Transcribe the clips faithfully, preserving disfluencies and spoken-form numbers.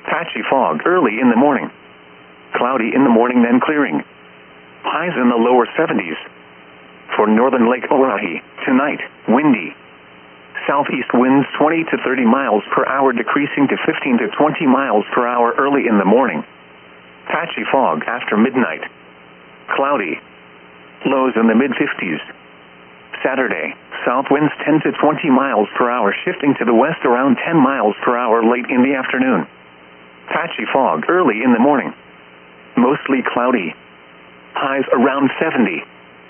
Patchy fog early in the morning. Cloudy in the morning, then clearing. Highs in the lower seventies. For northern Lake Oahe, tonight, windy. Southeast winds twenty to thirty miles per hour, decreasing to fifteen to twenty miles per hour early in the morning. Patchy fog after midnight. Cloudy. Lows in the mid-fifties. Saturday, south winds ten to twenty miles per hour, shifting to the west around ten miles per hour late in the afternoon. Patchy fog early in the morning. Mostly cloudy. Highs around seventy.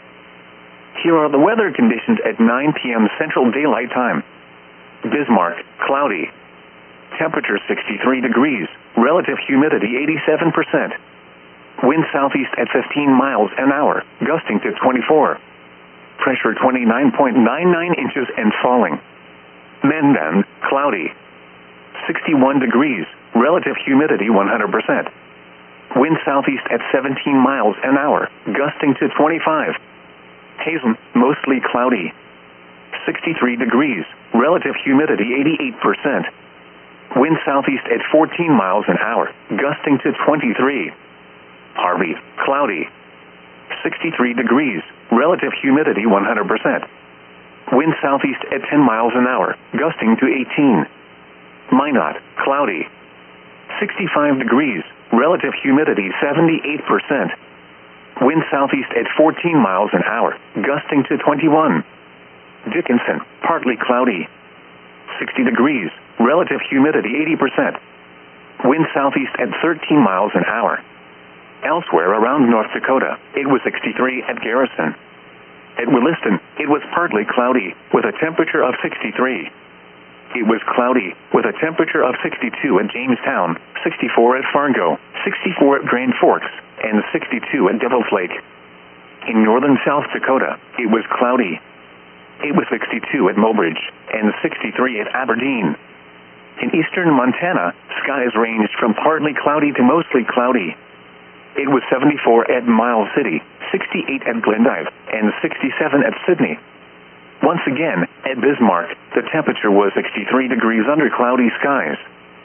Here are the weather conditions at nine p m Central Daylight Time. Bismarck, cloudy. Temperature sixty-three degrees. Relative humidity eighty-seven percent. Wind southeast at fifteen miles an hour, gusting to twenty-four. Pressure twenty-nine point nine nine inches and falling. Mendon, cloudy. sixty-one degrees. Relative humidity one hundred percent. Wind southeast at seventeen miles an hour, gusting to twenty-five. Hazen, mostly cloudy. sixty-three degrees. Relative humidity eighty-eight percent. Wind southeast at fourteen miles an hour, gusting to twenty-three. Harvey, cloudy. sixty-three degrees. Relative humidity one hundred percent. Wind southeast at ten miles an hour, gusting to eighteen. Minot, cloudy. sixty-five degrees. Relative humidity seventy-eight percent. Wind southeast at fourteen miles an hour, gusting to twenty-one. Dickinson, partly cloudy. sixty degrees. Relative humidity eighty percent. Wind southeast at thirteen miles an hour. Elsewhere around North Dakota, it was sixty-three at Garrison. At Williston, it was partly cloudy, with a temperature of sixty-three. It was cloudy, with a temperature of sixty-two at Jamestown, sixty-four at Fargo, sixty-four at Grand Forks, and sixty-two at Devil's Lake. In northern South Dakota, it was cloudy. It was sixty-two at Mobridge, and sixty-three at Aberdeen. In eastern Montana, skies ranged from partly cloudy to mostly cloudy. It was seventy-four at Miles City, sixty-eight at Glendive, and sixty-seven at Sydney. Once again, at Bismarck, the temperature was sixty-three degrees under cloudy skies.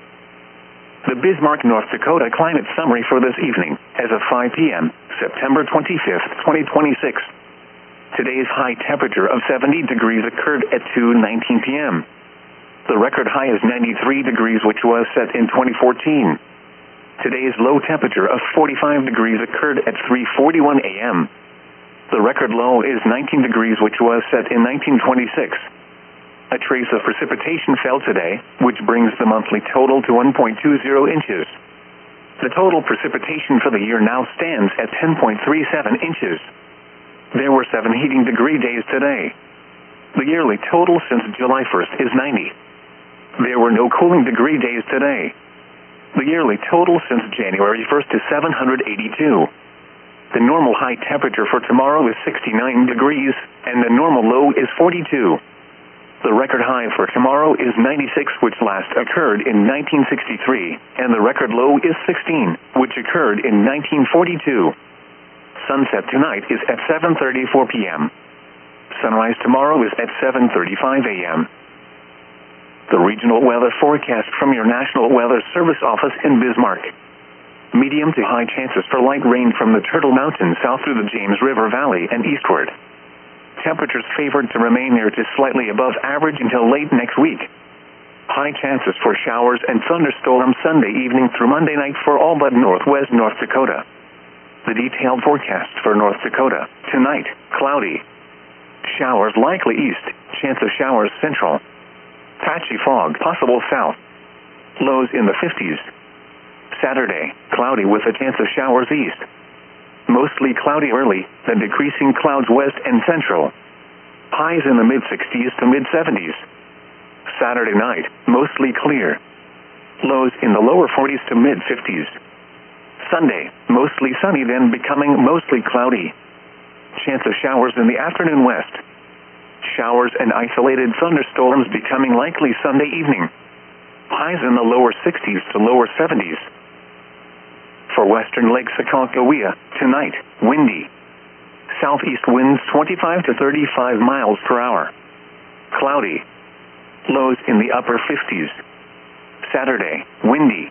The Bismarck, North Dakota climate summary for this evening, as of five p m, September twenty-fifth, twenty twenty-six. Today's high temperature of seventy degrees occurred at two nineteen p m The record high is ninety-three degrees, which was set in twenty fourteen. Today's low temperature of forty-five degrees occurred at three forty-one a m The record low is nineteen degrees, which was set in nineteen twenty-six. A trace of precipitation fell today, which brings the monthly total to one point two zero inches. The total precipitation for the year now stands at ten point three seven inches. There were seven heating degree days today. The yearly total since July first is ninety. There were no cooling degree days today. The yearly total since January first is seven hundred eighty-two. The normal high temperature for tomorrow is sixty-nine degrees, and the normal low is forty-two. The record high for tomorrow is ninety-six, which last occurred in nineteen sixty-three, and the record low is sixteen, which occurred in nineteen forty-two. Sunset tonight is at seven thirty-four p m Sunrise tomorrow is at seven thirty-five a m The regional weather forecast from your National Weather Service office in Bismarck. Medium to high chances for light rain from the Turtle Mountains south through the James River Valley and eastward. Temperatures favored to remain near to slightly above average until late next week. High chances for showers and thunderstorms Sunday evening through Monday night for all but northwest North Dakota. The detailed forecast for North Dakota. Tonight, cloudy. Showers likely east, chance of showers central. Patchy fog possible south. Lows in the fifties. Saturday, cloudy with a chance of showers east. Mostly cloudy early, then decreasing clouds west and central. Highs in the mid-sixties to mid-seventies. Saturday night, mostly clear. Lows in the lower forties to mid-fifties. Sunday, mostly sunny, then becoming mostly cloudy. Chance of showers in the afternoon west. Showers and isolated thunderstorms becoming likely Sunday evening. Highs in the lower sixties to lower seventies. For western Lake Sakoncohia, tonight, windy. Southeast winds twenty-five to thirty-five miles per hour. Cloudy. Lows in the upper fifties. Saturday, windy.